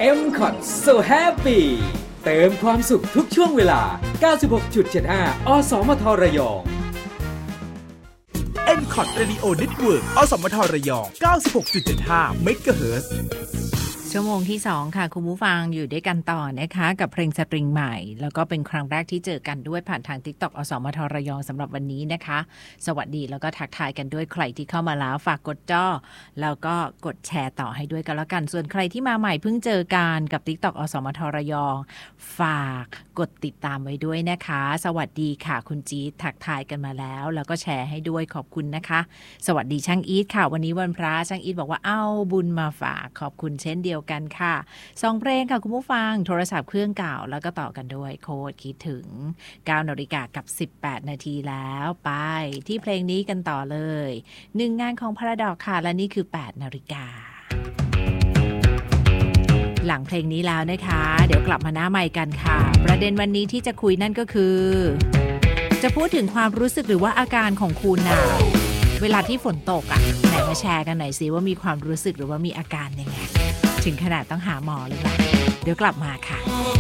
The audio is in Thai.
M Cot So Happy เติมความสุขทุกช่วงเวลา 96.75 อสมทระยอง M Cot Radio Network อสมทระยอง 96.75 MHz ชั่วโมงที่2ค่ะคุณผู้ฟังอยู่ด้วยกันต่อนะคะกับเพลงสตริงใหม่แล้วก็เป็นครั้งแรกที่เจอกันด้วยผ่านทาง TikTok อสมทระยองสำหรับวันนี้นะคะสวัสดีแล้วก็ทักทายกันด้วยใครที่เข้ามาแล้วฝากกดจ้อแล้วก็กดแชร์ต่อให้ด้วยกันแล้วกันส่วนใครที่มาใหม่เพิ่งเจอกันกับ TikTok อสมทระยองฝากกดติดตามไว้ด้วยนะคะสวัสดีค่ะคุณจี๊ดทักทายกันมาแล้วก็แชร์ให้ด้วยขอบคุณนะคะสวัสดีช่างอีทค่ะวันนี้วันพระช่างอีทบอกว่าเอาบุญมาฝากขอบคุณเช่นเดียวกันค่ะ2เพลงค่ะคุณผู้ฟังโทรศัพท์เครื่องเก่าแล้วก็ต่อกันด้วยโค้ดคิดถึง 9:18 น.แล้วไปที่เพลงนี้กันต่อเลย1งานของ Paradox ค่ะและนี่คือ 8:00 น.หลังเพลงนี้แล้วนะคะเดี๋ยวกลับมาหน้าไมค์กันค่ะประเด็นวันนี้ที่จะคุยนั่นก็คือจะพูดถึงความรู้สึกหรือว่าอาการของคุณน่ะเวลาที่ฝนตกอ่ะไหนมาแชร์กันหน่อยสิว่ามีความรู้สึกหรือว่ามีอาการยังไงถึงขนาดต้องหาหมอเลยล่ะเดี๋ยวกลับมาค่ะ